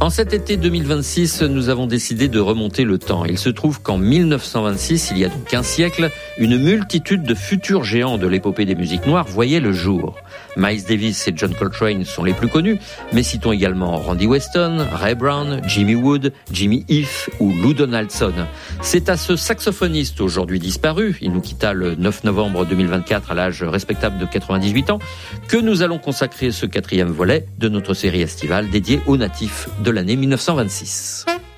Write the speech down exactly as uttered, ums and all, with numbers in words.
En cet été deux mille vingt-six, nous avons décidé de remonter le temps. Il se trouve qu'en mille neuf cent vingt-six, il y a donc un siècle, une multitude de futurs géants de l'épopée des musiques noires voyaient le jour. Miles Davis et John Coltrane sont les plus connus, mais citons également Randy Weston, Ray Brown, Jimmy Wood, Jimmy Ive ou Lou Donaldson. C'est à ce saxophoniste aujourd'hui disparu, il nous quitta le neuf novembre deux mille vingt-quatre à l'âge respectable de quatre-vingt-dix-huit ans, que nous allons consacrer ce quatrième volet de notre série estivale dédiée aux natifs de l'année mille neuf cent vingt-six.